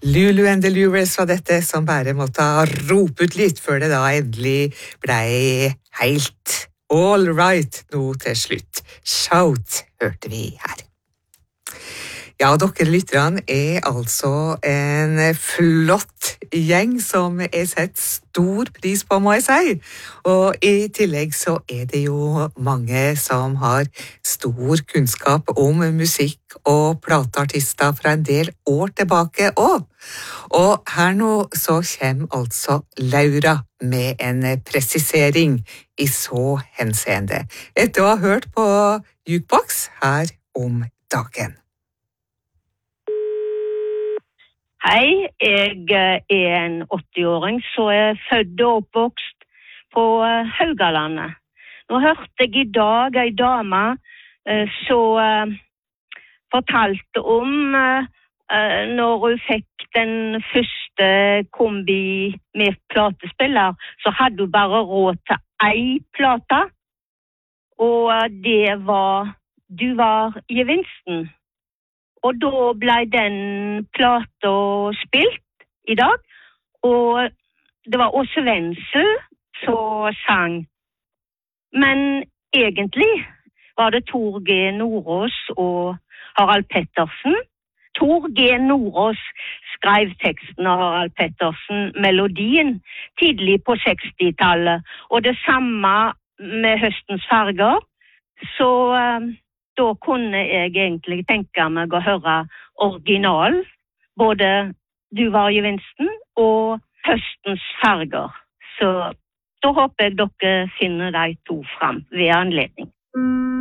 Lulu and the Lures var dette som bare måtte rope ut litt før det da endelig blei helt all right nå til slutt. Shout hørte vi her. Ja, dere lytterne altså en flott gjeng som jeg setter stor pris på, må jeg si. Og i tillegg så det jo mange som har stor kunnskap om musikk og plateartister fra en del år tilbake også. Og her nå så kommer altså Laura med en presisering i så henseende. Etter å ha hørt på Jukebox her om dagen. Hei, jeg en 80-åring som født og oppvokst på Haugalandet. Nå hørte jeg i dag en dame som fortalte om når hun fikk den første kombi med platespiller, så hadde hun bare råd til en plate, og det var Du var gevinsten. Og da ble den plata spilt i dag, og det var Åse Wenzel som sang. Men egentlig var det Tor G. Nordås og Harald Pettersen. Tor G. Nordås skrev teksten av Harald Pettersen, melodien, tidlig på 60-tallet, og det samme med Høstens farger, så da kunne jeg egentlig tenke meg å høre original, både Du var gevinsten og Høstens farger. Så da håper jeg dere finner de to fram ved anledning.